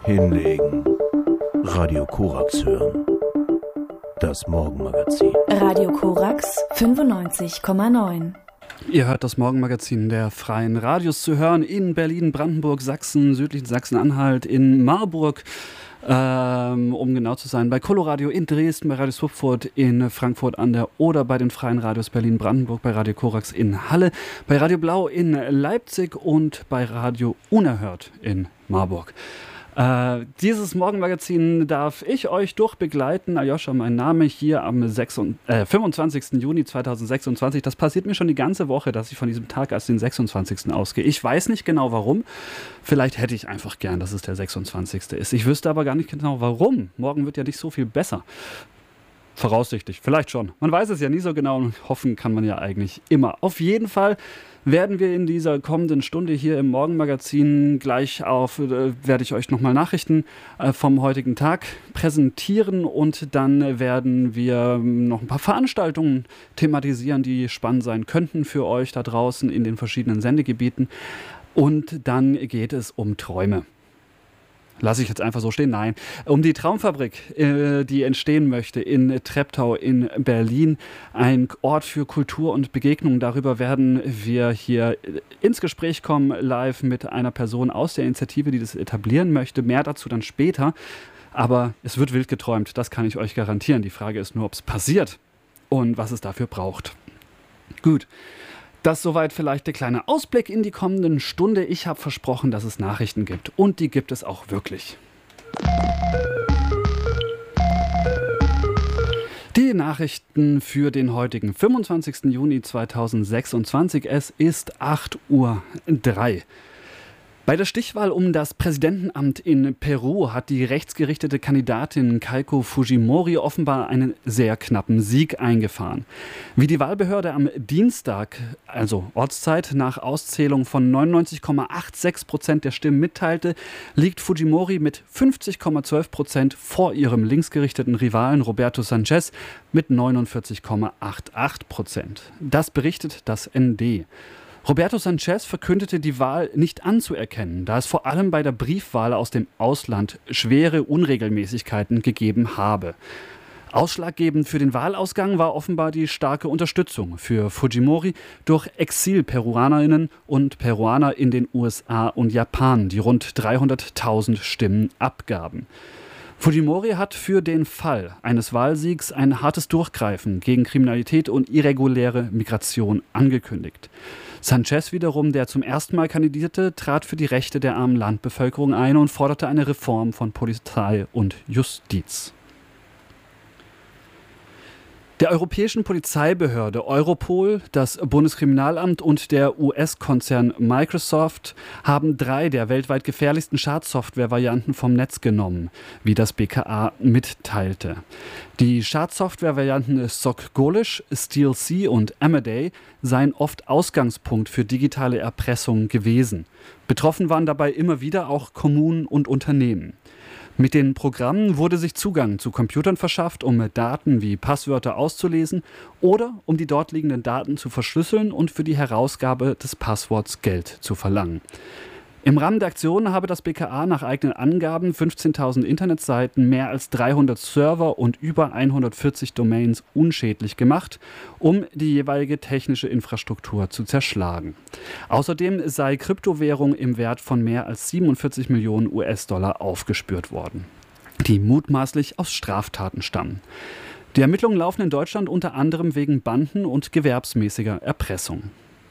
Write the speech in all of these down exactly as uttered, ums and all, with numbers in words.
Hinlegen. Radio Korax hören. Das Morgenmagazin. Radio Korax fünfundneunzig Komma neun. Ihr hört das Morgenmagazin der Freien Radios zu hören in Berlin, Brandenburg, Sachsen, südlichen Sachsen-Anhalt, in Marburg, ähm, um genau zu sein, bei Coloradio in Dresden, bei Radio Swupfurt in Frankfurt an der Oder, bei den Freien Radios Berlin, Brandenburg, bei Radio Korax in Halle, bei Radio Blau in Leipzig und bei Radio Unerhört in Marburg. Äh, dieses Morgenmagazin darf ich euch durchbegleiten. Aljoscha, mein Name, hier am fünfundzwanzigsten Juni zweitausendsechsundzwanzig. Das passiert mir schon die ganze Woche, dass ich von diesem Tag als den sechsundzwanzigsten ausgehe. Ich weiß nicht genau warum. Vielleicht hätte ich einfach gern, dass es der sechsundzwanzigste ist. Ich wüsste aber gar nicht genau warum. Morgen wird ja nicht so viel besser. Voraussichtlich, vielleicht schon. Man weiß es ja nie so genau und hoffen kann man ja eigentlich immer. Auf jeden Fall werden wir in dieser kommenden Stunde hier im Morgenmagazin gleich auf, äh, werde ich euch nochmal Nachrichten äh, vom heutigen Tag präsentieren und dann werden wir noch ein paar Veranstaltungen thematisieren, die spannend sein könnten für euch da draußen in den verschiedenen Sendegebieten. Und dann geht es um Träume. Lasse ich jetzt einfach so stehen? Nein. Um die Traumfabrik, äh, die entstehen möchte in Treptow in Berlin. Ein Ort für Kultur und Begegnung. Darüber werden wir hier ins Gespräch kommen, live mit einer Person aus der Initiative, die das etablieren möchte. Mehr dazu dann später. Aber es wird wild geträumt, das kann ich euch garantieren. Die Frage ist nur, ob es passiert und was es dafür braucht. Gut. Das soweit vielleicht der kleine Ausblick in die kommende Stunde. Ich habe versprochen, dass es Nachrichten gibt. Und die gibt es auch wirklich. Die Nachrichten für den heutigen fünfundzwanzigsten Juni zweitausendsechsundzwanzig. Es ist acht Uhr drei. Bei der Stichwahl um das Präsidentenamt in Peru hat die rechtsgerichtete Kandidatin Keiko Fujimori offenbar einen sehr knappen Sieg eingefahren. Wie die Wahlbehörde am Dienstag, also Ortszeit, nach Auszählung von neunundneunzig Komma sechsundachtzig Prozent der Stimmen mitteilte, liegt Fujimori mit fünfzig Komma zwölf Prozent vor ihrem linksgerichteten Rivalen Roberto Sanchez mit neunundvierzig Komma achtundachtzig Prozent. Das berichtet das N D. Roberto Sanchez verkündete, die Wahl nicht anzuerkennen, da es vor allem bei der Briefwahl aus dem Ausland schwere Unregelmäßigkeiten gegeben habe. Ausschlaggebend für den Wahlausgang war offenbar die starke Unterstützung für Fujimori durch Exil-Peruanerinnen und Peruaner in den U S A und Japan, die rund dreihunderttausend Stimmen abgaben. Fujimori hat für den Fall eines Wahlsiegs ein hartes Durchgreifen gegen Kriminalität und irreguläre Migration angekündigt. Sanchez wiederum, der zum ersten Mal kandidierte, trat für die Rechte der armen Landbevölkerung ein und forderte eine Reform von Polizei und Justiz. Der europäischen Polizeibehörde Europol, das Bundeskriminalamt und der U S-Konzern Microsoft haben drei der weltweit gefährlichsten Schadsoftware-Varianten vom Netz genommen, wie das B K A mitteilte. Die Schadsoftware-Varianten Sock-Golish, Steal-C und Amaday seien oft Ausgangspunkt für digitale Erpressung gewesen. Betroffen waren dabei immer wieder auch Kommunen und Unternehmen. Mit den Programmen wurde sich Zugang zu Computern verschafft, um Daten wie Passwörter auszulesen oder um die dort liegenden Daten zu verschlüsseln und für die Herausgabe des Passworts Geld zu verlangen. Im Rahmen der Aktion habe das B K A nach eigenen Angaben fünfzehntausend Internetseiten, mehr als dreihundert Server und über hundertvierzig Domains unschädlich gemacht, um die jeweilige technische Infrastruktur zu zerschlagen. Außerdem sei Kryptowährung im Wert von mehr als siebenundvierzig Millionen U S-Dollar aufgespürt worden, die mutmaßlich aus Straftaten stammen. Die Ermittlungen laufen in Deutschland unter anderem wegen Banden- und gewerbsmäßiger Erpressung.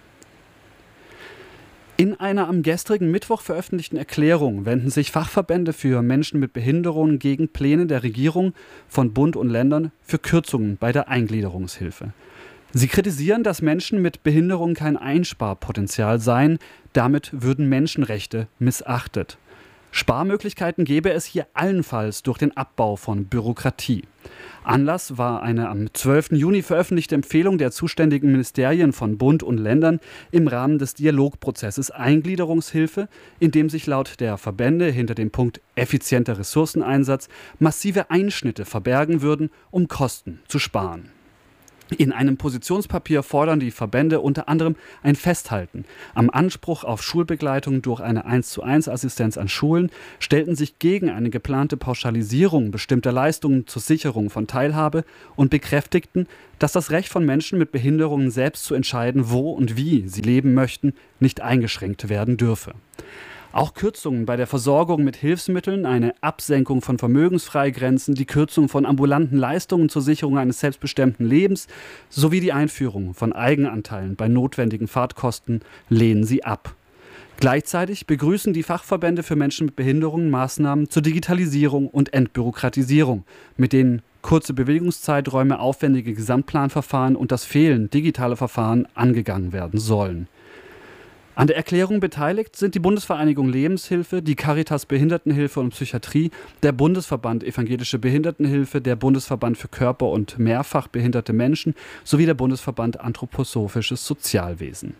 In einer am gestrigen Mittwoch veröffentlichten Erklärung wenden sich Fachverbände für Menschen mit Behinderungen gegen Pläne der Regierung von Bund und Ländern für Kürzungen bei der Eingliederungshilfe. Sie kritisieren, dass Menschen mit Behinderung kein Einsparpotenzial seien, damit würden Menschenrechte missachtet. Sparmöglichkeiten gäbe es hier allenfalls durch den Abbau von Bürokratie. Anlass war eine am zwölften Juni veröffentlichte Empfehlung der zuständigen Ministerien von Bund und Ländern im Rahmen des Dialogprozesses Eingliederungshilfe, in dem sich laut der Verbände hinter dem Punkt effizienter Ressourceneinsatz massive Einschnitte verbergen würden, um Kosten zu sparen. In einem Positionspapier fordern die Verbände unter anderem ein Festhalten am Anspruch auf Schulbegleitung durch eine eins zu eins Assistenz an Schulen, stellten sich gegen eine geplante Pauschalisierung bestimmter Leistungen zur Sicherung von Teilhabe und bekräftigten, dass das Recht von Menschen mit Behinderungen selbst zu entscheiden, wo und wie sie leben möchten, nicht eingeschränkt werden dürfe. Auch Kürzungen bei der Versorgung mit Hilfsmitteln, eine Absenkung von Vermögensfreigrenzen, die Kürzung von ambulanten Leistungen zur Sicherung eines selbstbestimmten Lebens sowie die Einführung von Eigenanteilen bei notwendigen Fahrtkosten lehnen sie ab. Gleichzeitig begrüßen die Fachverbände für Menschen mit Behinderungen Maßnahmen zur Digitalisierung und Entbürokratisierung, mit denen kurze Bewegungszeiträume, aufwendige Gesamtplanverfahren und das Fehlen digitaler Verfahren angegangen werden sollen. An der Erklärung beteiligt sind die Bundesvereinigung Lebenshilfe, die Caritas Behindertenhilfe und Psychiatrie, der Bundesverband Evangelische Behindertenhilfe, der Bundesverband für Körper- und mehrfach behinderte Menschen sowie der Bundesverband Anthroposophisches Sozialwesen.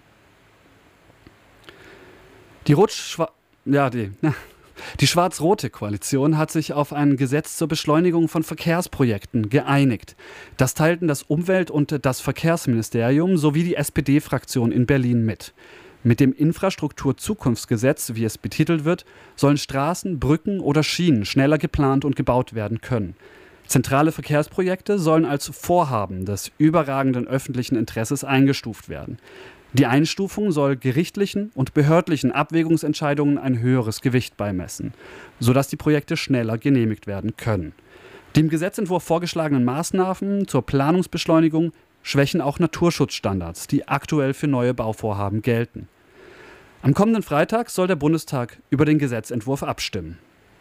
Die Rot-Schwa- ja, die, na, die schwarz-rote Koalition hat sich auf ein Gesetz zur Beschleunigung von Verkehrsprojekten geeinigt. Das teilten das Umwelt- und das Verkehrsministerium sowie die S P D-Fraktion in Berlin mit. Mit dem Infrastrukturzukunftsgesetz, wie es betitelt wird, sollen Straßen, Brücken oder Schienen schneller geplant und gebaut werden können. Zentrale Verkehrsprojekte sollen als Vorhaben des überragenden öffentlichen Interesses eingestuft werden. Die Einstufung soll gerichtlichen und behördlichen Abwägungsentscheidungen ein höheres Gewicht beimessen, sodass die Projekte schneller genehmigt werden können. Die im Gesetzentwurf vorgeschlagenen Maßnahmen zur Planungsbeschleunigung schwächen auch Naturschutzstandards, die aktuell für neue Bauvorhaben gelten. Am kommenden Freitag soll der Bundestag über den Gesetzentwurf abstimmen.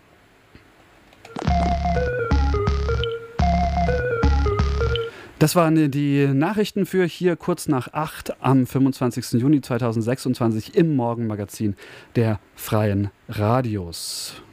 Das waren die Nachrichten für hier kurz nach acht am fünfundzwanzigsten Juni zweitausendsechsundzwanzig im Morgenmagazin der Freien Radios.